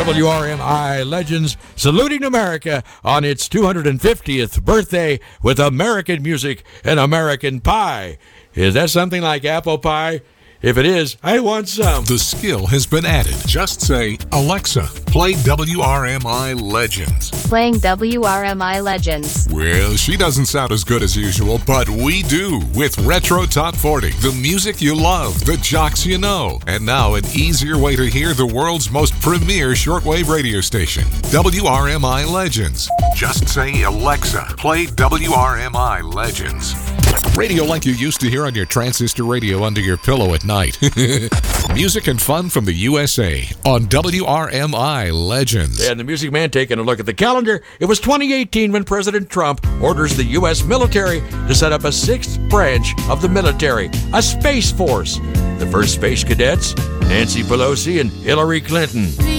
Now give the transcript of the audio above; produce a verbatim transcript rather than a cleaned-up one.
W R M I Legends saluting America on its two hundred fiftieth birthday with American music and American pie. Is that something like apple pie? If it is, I want some. The skill has been added. Just say, Alexa, play W R M I Legends. Playing W R M I Legends. Well, she doesn't sound as good as usual, but we do with Retro Top forty. The music you love, the jocks you know. And now an easier way to hear the world's most premier shortwave radio station, W R M I Legends. Just say, Alexa, play W R M I Legends. Radio like you used to hear on your transistor radio under your pillow at night. Music and fun from the U S A on W R M I Legends. And the Music Man taking a look at the calendar. It was twenty eighteen when President Trump orders the U S military to set up a sixth branch of the military, a Space Force. The first space cadets, Nancy Pelosi and Hillary Clinton.